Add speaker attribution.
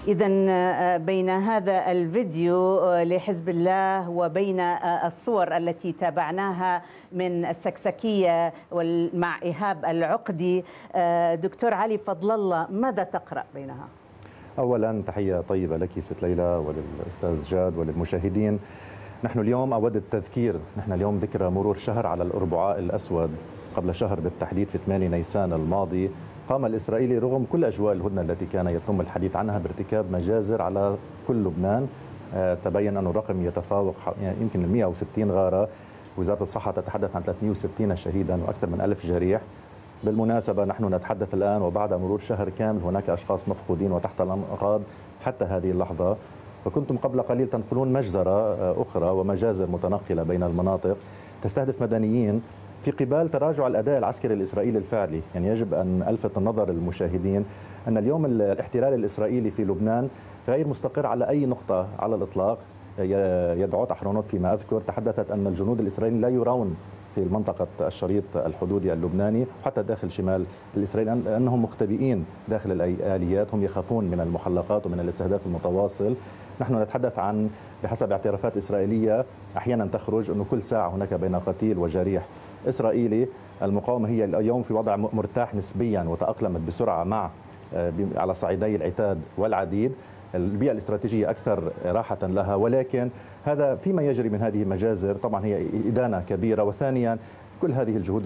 Speaker 1: إذا بين هذا الفيديو لحزب الله وبين الصور التي تابعناها من السكسكية مع إيهاب العقدي، دكتور علي فضل الله، ماذا تقرأ بينها؟
Speaker 2: أولا تحية طيبة لك ست ليلى وللأستاذ جاد وللمشاهدين. نحن اليوم أود التذكير، نحن اليوم ذكرى مرور شهر على الأربعاء الأسود. قبل شهر بالتحديد في 8 نيسان الماضي قام الإسرائيلي رغم كل أجواء الهدنة التي كان يتم الحديث عنها بارتكاب مجازر على كل لبنان. تبين أن الرقم يتفاوق يمكن 160 غارة. وزارة الصحة تتحدث عن 360 شهيدا وأكثر من 1000 جريح. بالمناسبة نحن نتحدث الآن وبعد مرور شهر كامل هناك أشخاص مفقودين وتحت الأنقاض حتى هذه اللحظة. وكنتم قبل قليل تنقلون مجزرة أخرى ومجازر متنقلة بين المناطق تستهدف مدنيين في قبال تراجع الأداء العسكري الإسرائيلي الفعلي. يعني يجب أن ألفت النظر المشاهدين أن اليوم الاحتلال الإسرائيلي في لبنان غير مستقر على أي نقطة على الإطلاق. يدعوت أحرونوت فيما أذكر تحدثت أن الجنود الإسرائيليين لا يرون في منطقة الشريط الحدودي اللبناني وحتى داخل شمال الإسرائيل أنهم مختبئين داخل الآليات، هم يخافون من المحلقات ومن الاستهداف المتواصل. نحن نتحدث عن بحسب اعترافات إسرائيلية أحيانا تخرج أنه كل ساعة هناك بين قتيل وجريح إسرائيلي. المقاومة هي اليوم في وضع مرتاح نسبيا وتأقلمت بسرعة مع على صعيدي العتاد والعديد. البيئة الاستراتيجية أكثر راحة لها، ولكن هذا فيما يجري من هذه المجازر طبعا هي إدانة كبيرة. وثانيا كل هذه الجهود